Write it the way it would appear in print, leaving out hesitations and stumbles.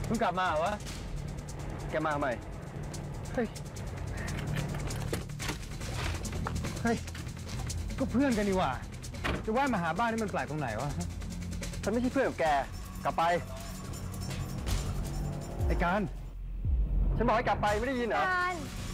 พิ่งกลับมาเหรอวะแกมาทำไมเฮ้ยก็เพื่อนกันนี่หว่าจะว่ายมาหาบ้านนี่มันแปลกตรงไหนวะฉันไม่ใช่เพื่อนกับแกกลับไปไอ้การฉันบอกให้กลับไปไม่ได้ยินเหรอการ